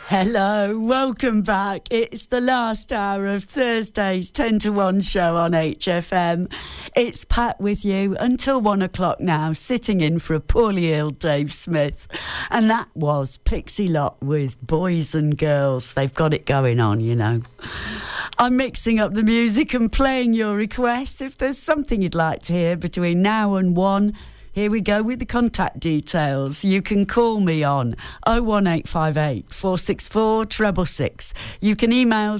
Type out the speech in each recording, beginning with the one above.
Hello, welcome back. It's the last hour of Thursday's 10 to 1 show on HFM. It's Pat with you until 1 o'clock now, sitting in for a poorly ill Dave Smith. And that was Pixie Lott with Boys and Girls. They've got it going on, you know. I'm mixing up the music and playing your requests. If there's something you'd like to hear between now and 1, here we go with the contact details. You can call me on 01858 464 666. You can email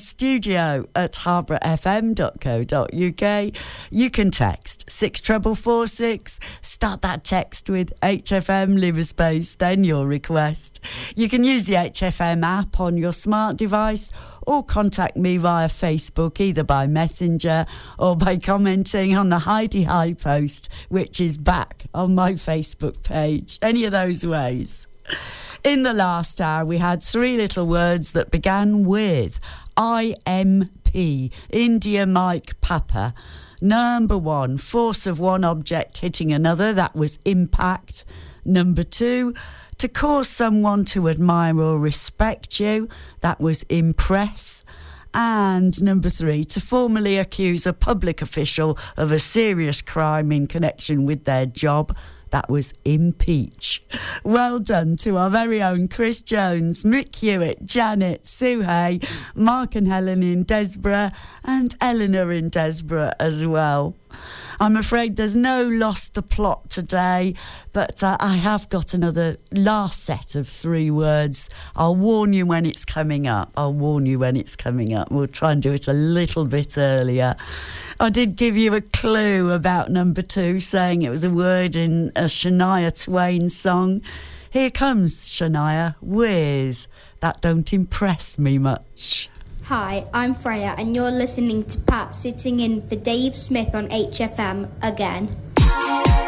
studio@harbourfm.co.uk. You can text 64446. Start that text with HFM, leave a space, then your request. You can use the HFM app on your smart device or contact me via Facebook, either by Messenger or by commenting on the Heidi High post, which is back on my Facebook page. Any of those ways. In the last hour, we had 3 little words that began with IMP, India Mike Papa. Number 1, force of one object hitting another, that was impact. Number 2, to cause someone to admire or respect you, that was impress. And number 3, to formally accuse a public official of a serious crime in connection with their job, that was impeach. Well done to our very own Chris Jones, Mick Hewitt, Janet, Sue Hay, Mark and Helen in Desborough, and Eleanor in Desborough as well. I'm afraid there's no Lost the Plot today, but I have got another last set of 3 words. I'll warn you when it's coming up. We'll try and do it a little bit earlier. I did give you a clue about number 2, saying it was a word in a Shania Twain song. Here comes Shania with That Don't Impress Me Much. Hi, I'm Freya and you're listening to Pat sitting in for Dave Smith on HFM again.